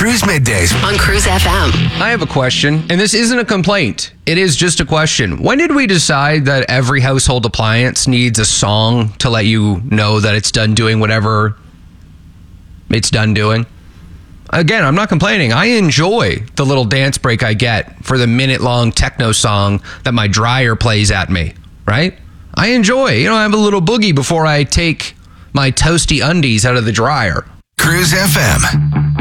Cruise Middays on Cruise FM. I have a question, and this isn't a complaint. It is just a question. When did we decide that every household appliance needs a song to let you know that it's done doing whatever it's done doing? Again, I'm not complaining. I enjoy the little dance break I get for the minute-long techno song that my dryer plays at me, right? I enjoy, I have a little boogie before I take my toasty undies out of the dryer. Cruise FM.